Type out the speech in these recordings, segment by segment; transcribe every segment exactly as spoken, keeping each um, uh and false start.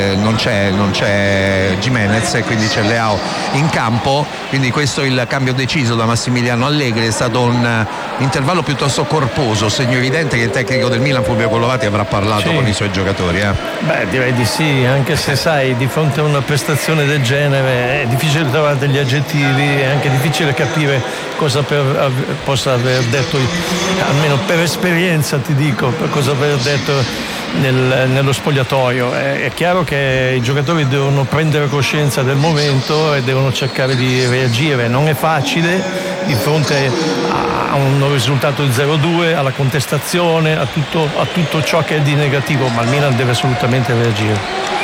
non c'è, non c'è Gimenez e quindi c'è Leao in campo, quindi questo è il cambio deciso da Massimiliano Allegri. È stato un intervallo piuttosto corposo, segno evidente che il tecnico del Milan Fulvio Collovati avrà parlato sì. con i suoi giocatori. Eh. Beh, direi di sì, anche se sai, di fronte a una prestazione del genere è difficile trovare degli aggettivi, è anche difficile capire cosa per, possa aver detto, almeno per esperienza ti dico, per cosa aver detto Nel, nello spogliatoio. È, è chiaro che i giocatori devono prendere coscienza del momento e devono cercare di reagire. Non è facile di fronte a un risultato di zero due, alla contestazione, a tutto, a tutto ciò che è di negativo, ma il Milan deve assolutamente reagire.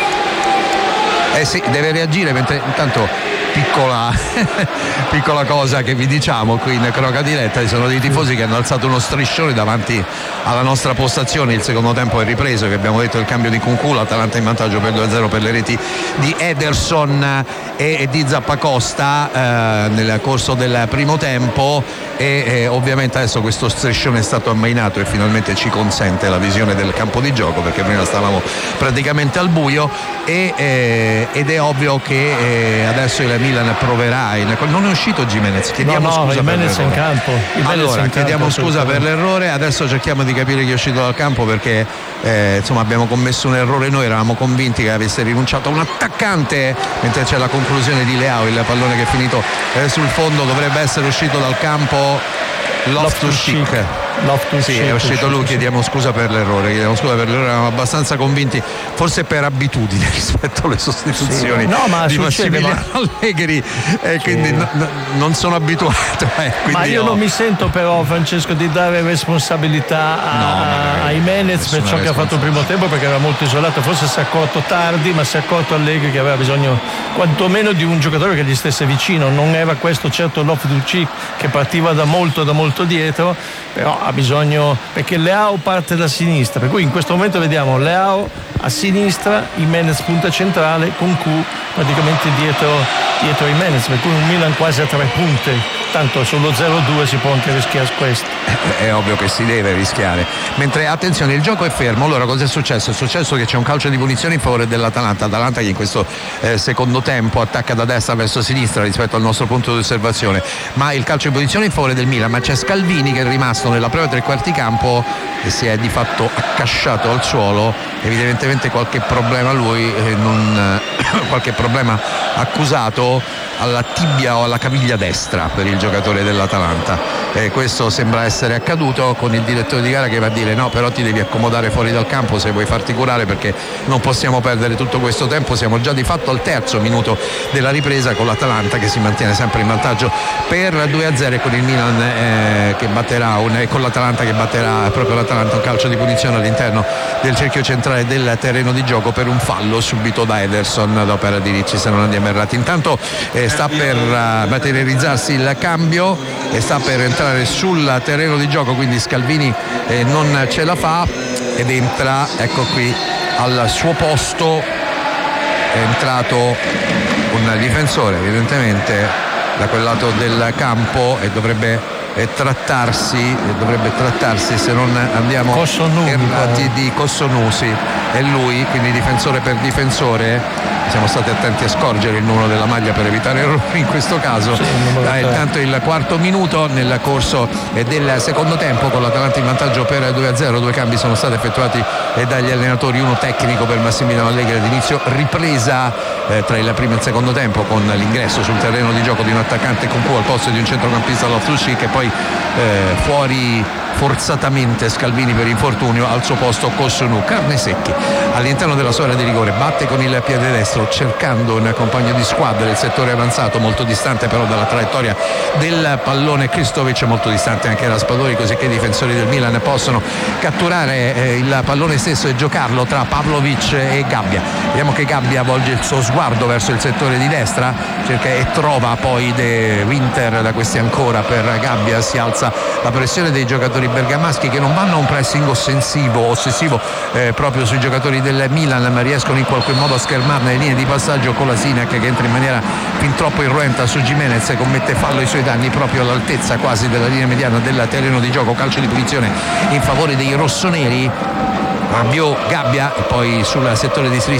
Eh sì, deve reagire, mentre intanto piccola piccola cosa che vi diciamo qui in cronaca diretta, ci sono dei tifosi che hanno alzato uno striscione davanti alla nostra postazione. Il secondo tempo è ripreso, che abbiamo detto il cambio di Kunku, l'Atalanta in vantaggio per due a zero per le reti di Ederson e di Zappacosta eh, nel corso del primo tempo e eh, ovviamente adesso questo striscione è stato ammainato e finalmente ci consente la visione del campo di gioco, perché prima stavamo praticamente al buio e, eh, ed è ovvio che eh, adesso il Milan proverà in... non è uscito Gimenez, chiediamo no, no, scusa per l'errore. In campo. Allora in chiediamo campo, scusa per l'errore, adesso cerchiamo di capire chi è uscito dal campo, perché eh, insomma abbiamo commesso un errore noi, eravamo convinti che avesse rinunciato un attaccante, mentre c'è la conclusione di Leao, il pallone che è finito eh, sul fondo. Dovrebbe essere uscito dal campo Loftus-Cheek. Sì, è uscito lui, chiediamo scusa per l'errore, chiediamo scusa per l'errore, eravamo abbastanza convinti, forse per abitudine rispetto alle sostituzioni sì. no, ma di succede, Massimiliano ma... Allegri e sì. quindi n- n- non sono abituato. Eh, ma io ho... non mi sento però, Francesco, di dare responsabilità a, no, a Jimenez per ciò che ha fatto il primo tempo, perché era molto isolato, forse si è accorto tardi, ma si è accorto Allegri che aveva bisogno quantomeno di un giocatore che gli stesse vicino. Non era questo certo Loftus-Cheek, che partiva da molto da molto dietro, però ha bisogno, perché Leao parte da sinistra, per cui in questo momento vediamo Leao a sinistra, Jimenez punta centrale, Kunku praticamente dietro dietro Jimenez, per cui un Milan quasi a tre punte. Tanto sullo zero due si può anche rischiare questo. È ovvio che si deve rischiare. Mentre attenzione, il gioco è fermo. Allora cosa è successo? È successo che c'è un calcio di punizione in favore dell'Atalanta. Atalanta che in questo eh, secondo tempo attacca da destra verso sinistra rispetto al nostro punto di osservazione, ma il calcio di punizione in favore del Milan. Ma c'è Scalvini che è rimasto nella prima tre quarti campo e si è di fatto accasciato al suolo. Evidentemente qualche problema lui eh, non, qualche problema accusato alla tibia o alla caviglia destra per il giocatore dell'Atalanta. Eh, questo sembra essere accaduto, con il direttore di gara che va a dire no, però ti devi accomodare fuori dal campo se vuoi farti curare, perché non possiamo perdere tutto questo tempo. Siamo già di fatto al terzo minuto della ripresa, con l'Atalanta che si mantiene sempre in vantaggio per due a zero e con il Milan eh, che batterà un, e con l'Atalanta che batterà proprio l'Atalanta un calcio di punizione all'interno del cerchio centrale del terreno di gioco per un fallo subito da Ederson ad opera di Ricci, se non andiamo errati. Intanto eh, sta per uh, materializzarsi il cambio e sta per entrare sul terreno di gioco, quindi Scalvini eh, non ce la fa ed entra, ecco qui al suo posto è entrato un difensore evidentemente da quel lato del campo e dovrebbe eh, trattarsi dovrebbe trattarsi se non andiamo Cossonu, errati di Cossonusi, è lui, quindi difensore per difensore. Siamo stati attenti a scorgere il numero della maglia per evitare errori in questo caso. Sì, eh, intanto il quarto minuto nel corso eh, del secondo tempo, con l'Atalanta in vantaggio per due a zero. Due cambi sono stati effettuati eh, dagli allenatori, uno tecnico per Massimiliano Allegri ad inizio ripresa eh, tra il primo e il secondo tempo, con l'ingresso sul terreno di gioco di un attaccante con Q al posto di un centrocampista Loftus-Cheek e poi eh, fuori forzatamente Scalvini per infortunio, al suo posto Cossonu. Carne Secchi all'interno della sua area di rigore, batte con il piede destro cercando un compagno di squadra del settore avanzato, molto distante però dalla traiettoria del pallone Kristovic, molto distante anche Raspadori, così che i difensori del Milan possono catturare eh, il pallone stesso e giocarlo tra Pavlovic e Gabbia. Vediamo che Gabbia volge il suo sguardo verso il settore di destra, cerca e trova poi De Winter, da questi ancora per Gabbia. Si alza la pressione dei giocatori bergamaschi, che non vanno a un pressing ossessivo ossessivo eh, proprio sui giocatori del Milan, ma riescono in qualche modo a schermarne le linee di passaggio. Kolasinac che entra in maniera fin troppo irruenta su Gimenez, commette fallo ai suoi danni proprio all'altezza quasi della linea mediana del terreno di gioco. Calcio di punizione in favore dei rossoneri. Rabiot, Gabbia e poi sul settore di sinistra